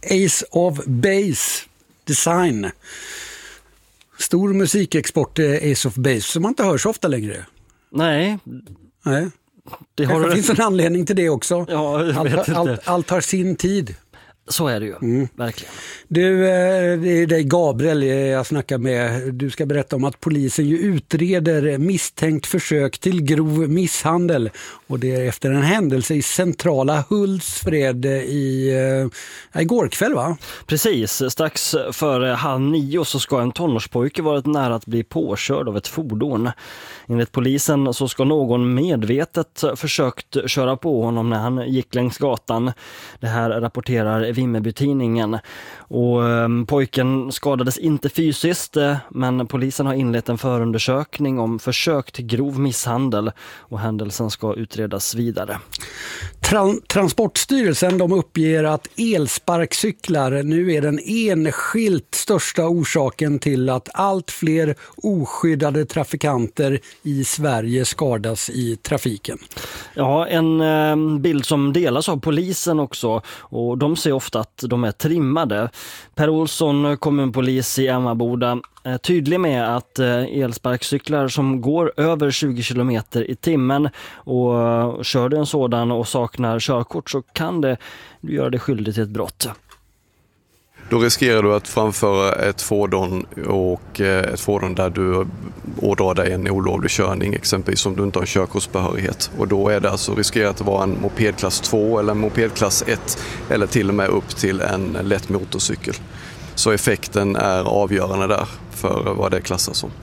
Ace of Base Design. Stor musikexport, Ace of Base, som man inte hör så ofta längre. Nej. Det finns en anledning till det också. Ja, allt har sin tid. Så är det ju, verkligen. Du, det är dig Gabriel jag snackar med. Du ska berätta om att polisen ju utreder misstänkt försök till grov misshandel. Och det är efter en händelse i centrala Hultsfred igår kväll, va? Precis, strax före 8:30 så ska en tonårspojke varit nära att bli påkörd av ett fordon. Enligt polisen så ska någon medvetet försökt köra på honom när han gick längs gatan. Det här rapporterar Vimmerby-tidningen. Och pojken skadades inte fysiskt, men polisen har inlett en förundersökning om försök till grov misshandel och händelsen ska utredas vidare. Transportstyrelsen de uppger att elsparkcyklar nu är den enskilt största orsaken till att allt fler oskyddade trafikanter i Sverige skadas i trafiken. Ja, en bild som delas av polisen också, och de ser ofta att de är trimmade. Per Olsson, kommunpolis i Emmaboda, är tydlig med att elsparkcyklar som går över 20 km i timmen och kör du en sådan och saknar körkort så kan det göra dig skyldig till ett brott. Då riskerar du att framföra ett fordon där du ådrar dig en olovlig körning, exempelvis om du inte har körkortsbehörighet. Och då är det alltså riskerat att vara en mopedklass 2 eller en mopedklass 1 eller till och med upp till en lätt motorcykel. Så effekten är avgörande där för vad det klassas som.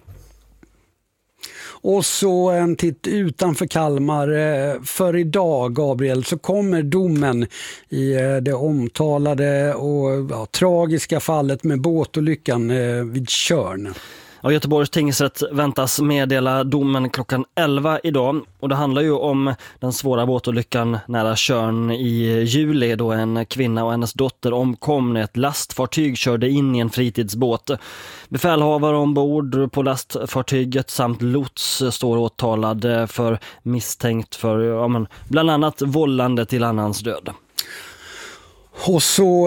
Och så en titt utanför Kalmar. För idag, Gabriel, så kommer domen i det omtalade och tragiska fallet med båtolyckan vid Tjörn. Ja, Göteborgs tingsrätt väntas meddela domen klockan 11 idag, och det handlar ju om den svåra båtolyckan nära Tjörn i juli då en kvinna och hennes dotter omkom när ett lastfartyg körde in i en fritidsbåt. Befälhavare ombord på lastfartyget samt lots står åtalad för misstänkt för bland annat vållande till annans död. Och så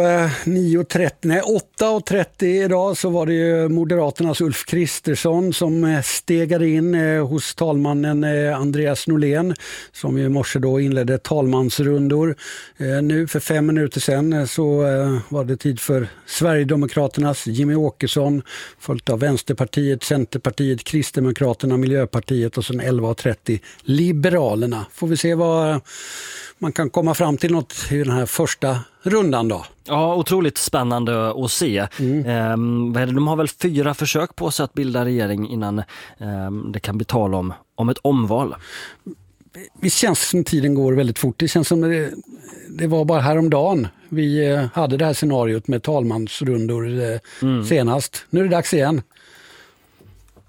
8:30 idag så var det ju Moderaternas Ulf Kristersson som stegade in hos talmannen Andreas Norlén, som i morse då inledde talmansrundor. Nu för 5 minuter sedan så var det tid för Sverigedemokraternas Jimmy Åkesson, följt av Vänsterpartiet, Centerpartiet, Kristdemokraterna, Miljöpartiet och sen 11:30 Liberalerna. Får vi se vad man kan komma fram till något i den här första rundan då. Ja, otroligt spännande att se. De har väl 4 försök på sig att bilda regering innan det kan bli tal om ett omval. Det känns som tiden går väldigt fort. Det känns som det var bara häromdagen vi hade det här scenariot med talmansrundor senast. Nu är det dags igen.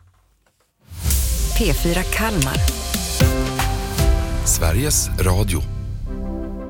P4 Kalmar. Sveriges Radio.